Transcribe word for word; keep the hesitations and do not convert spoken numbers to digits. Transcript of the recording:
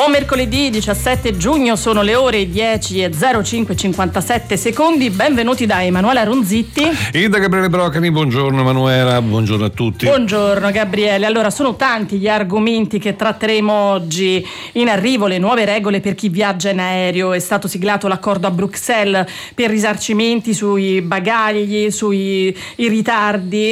Buon mercoledì diciassette giugno, sono le ore dieci e zero cinque cinquantasette secondi. Benvenuti da Emanuela Ronzitti e da Gabriele Brocani. Buongiorno Emanuela, buongiorno a tutti. Buongiorno Gabriele. Allora, sono tanti gli argomenti che tratteremo oggi. In arrivo le nuove regole per chi viaggia in aereo. È stato siglato l'accordo a Bruxelles per risarcimenti sui bagagli, sui i ritardi.